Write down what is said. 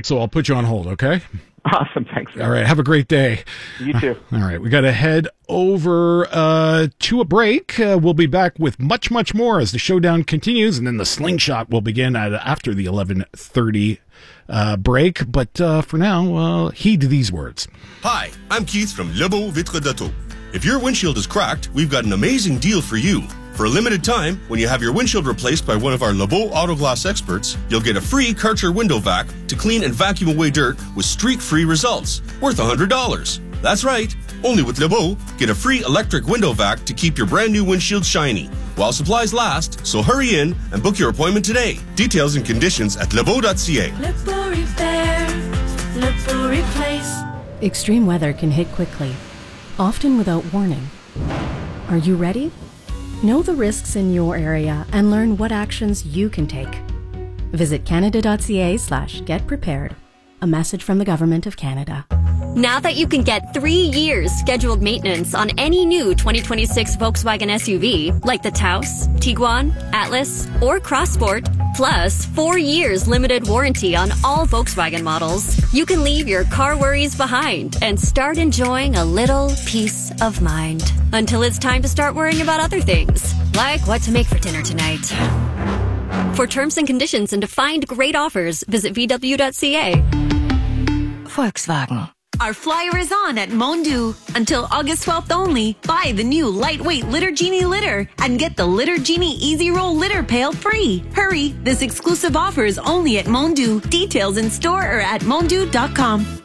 so I'll put you on hold, okay? Awesome. Thanks. All right. Have a great day. You too. All right. We got to head over to a break. We'll be back with much, much more as the showdown continues, and then the slingshot will begin after the 11:30 break. But for now, heed these words. Hi, I'm Keith from Lebeau Vitre d'Auto. If your windshield is cracked, we've got an amazing deal for you. For a limited time, when you have your windshield replaced by one of our Lebeau Auto Glass experts, you'll get a free Karcher window vac to clean and vacuum away dirt with streak-free results, worth $100. That's right. Only with Lebeau, get a free electric window vac to keep your brand new windshield shiny while supplies last, so hurry in and book your appointment today. Details and conditions at lebeau.ca. Lebeau Repair, Lebeau Replace. Extreme weather can hit quickly, often without warning. Are you ready? Know the risks in your area and learn what actions you can take. Visit canada.ca/getprepared. A message from the Government of Canada. Now that you can get 3 years scheduled maintenance on any new 2026 Volkswagen SUV, like the Taos, Tiguan, Atlas, or Crossport, plus 4 years limited warranty on all Volkswagen models, you can leave your car worries behind and start enjoying a little peace of mind. Until it's time to start worrying about other things, like what to make for dinner tonight. For terms and conditions and to find great offers, visit VW.ca. Volkswagen. Our flyer is on at Mondu. Until August 12th only, buy the new lightweight Litter Genie litter and get the Litter Genie Easy Roll litter pail free. Hurry, this exclusive offer is only at Mondu. Details in store or at mondu.com.